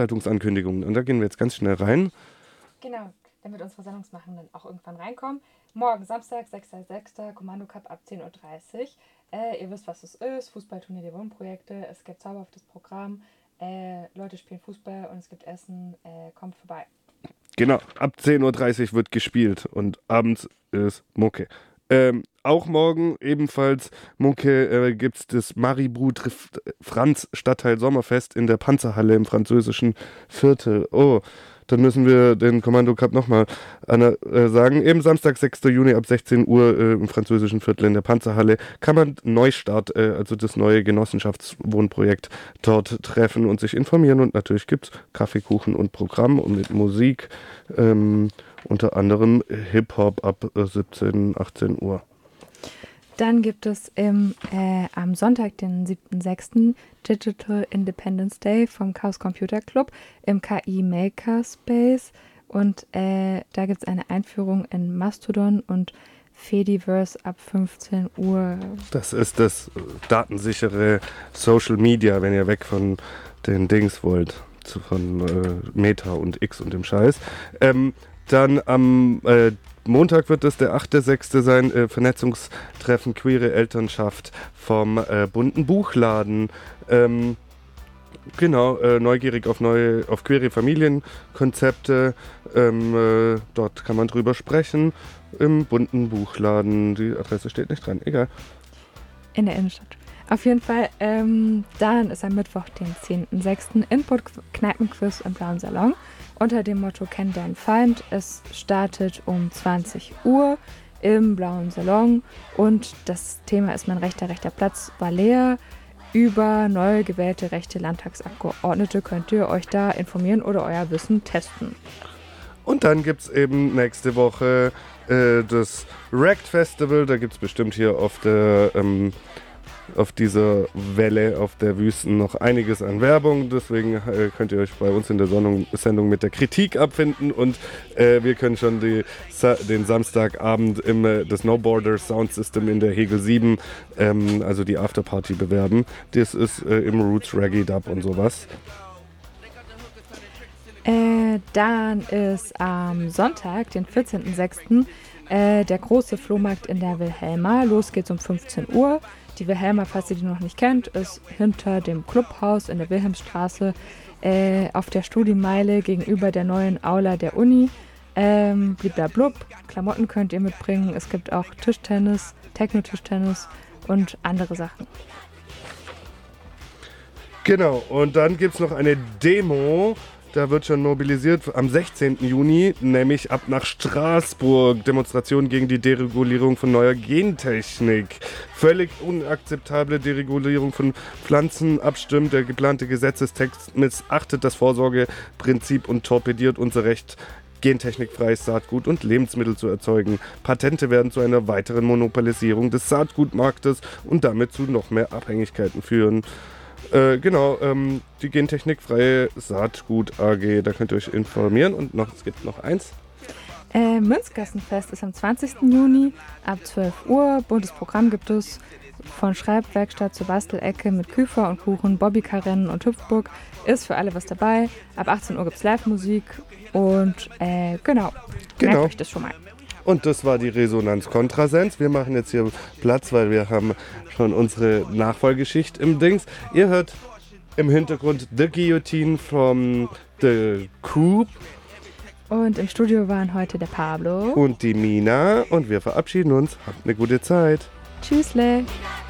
Veranstaltungsankündigungen. Und da gehen wir jetzt ganz schnell rein. Genau, damit unsere Sendungsmachenden auch irgendwann reinkommen. Morgen Samstag, 6.6. Kommando Cup ab 10.30 Uhr. Ihr wisst, was es ist. Fußballturnier der Wohnprojekte. Es gibt zauberhaftes Programm. Leute spielen Fußball und es gibt Essen. Kommt vorbei. Genau, ab 10.30 Uhr wird gespielt und abends ist Mucke. Auch morgen ebenfalls Mucke gibt es das Maribru trifft Franz Stadtteil Sommerfest in der Panzerhalle im französischen Viertel. Oh, dann müssen wir den Kommando Cup nochmal sagen. Eben Samstag, 6. Juni ab 16 Uhr im französischen Viertel in der Panzerhalle kann man Neustart, also das neue Genossenschaftswohnprojekt, dort treffen und sich informieren. Und natürlich gibt es Kaffeekuchen und Programm und mit Musik, unter anderem Hip-Hop ab 17, 18 Uhr. Dann gibt es am Sonntag, den 7.6. Digital Independence Day vom Chaos Computer Club im KI Makerspace. Und da gibt es eine Einführung in Mastodon und Fediverse ab 15 Uhr. Das ist das datensichere Social Media, wenn ihr weg von den Dings wollt, von Meta und X und dem Scheiß. Dann am Montag wird es der 8.6. sein, Vernetzungstreffen Queere Elternschaft vom bunten Buchladen. Genau, neugierig auf queere Familienkonzepte. Dort kann man drüber sprechen. Im bunten Buchladen. Die Adresse steht nicht dran, egal. In der Innenstadt. Auf jeden Fall, dann ist am Mittwoch, den 10.6. Input-Kneipenquiz im Blauen Salon unter dem Motto Kenn deinen Feind. Es startet um 20 Uhr im Blauen Salon und das Thema ist mein rechter Platz war leer. Über neu gewählte rechte Landtagsabgeordnete könnt ihr euch da informieren oder euer Wissen testen. Und dann gibt es eben nächste Woche das Wrecked Festival. Da gibt es bestimmt hier auf dieser Welle, auf der Wüsten noch einiges an Werbung. Deswegen könnt ihr euch bei uns in der Sendung mit der Kritik abfinden und wir können schon den Samstagabend das No Border Sound System in der Hegel 7, also die Afterparty bewerben. Das ist im Roots Reggae Dub und sowas. Dann ist am Sonntag, den 14.06., der große Flohmarkt in der Wilhelma. Los geht's um 15 Uhr. Die Wilhelma, falls ihr die noch nicht kennt, ist hinter dem Clubhaus in der Wilhelmstraße auf der Studienmeile gegenüber der neuen Aula der Uni. Bliblablub, Klamotten könnt ihr mitbringen. Es gibt auch Tischtennis, Techno-Tischtennis und andere Sachen. Genau, und dann gibt es noch eine Demo. Da wird schon mobilisiert am 16. Juni, nämlich ab nach Straßburg. Demonstration gegen die Deregulierung von neuer Gentechnik. Völlig unakzeptable Deregulierung von Pflanzen abstimmt. Der geplante Gesetzestext missachtet das Vorsorgeprinzip und torpediert unser Recht, gentechnikfreies Saatgut und Lebensmittel zu erzeugen. Patente werden zu einer weiteren Monopolisierung des Saatgutmarktes und damit zu noch mehr Abhängigkeiten führen. Die gentechnikfreie Saatgut AG, da könnt ihr euch informieren und es gibt noch eins. Münzgassenfest ist am 20. Juni ab 12 Uhr. Buntes Programm gibt es von Schreibwerkstatt zur Bastelecke mit Küfer und Kuchen, Bobbycar-Rennen und Hüpfburg. Ist für alle was dabei. Ab 18 Uhr gibt es Live-Musik und merkt euch das schon mal. Und das war die Resonanz Kontrasens. Wir machen jetzt hier Platz, weil wir haben schon unsere Nachfolgeschicht im Dings. Ihr hört im Hintergrund The Guillotine from the Coop. Und im Studio waren heute der Pablo und die Mina. Und wir verabschieden uns. Habt eine gute Zeit. Tschüssle.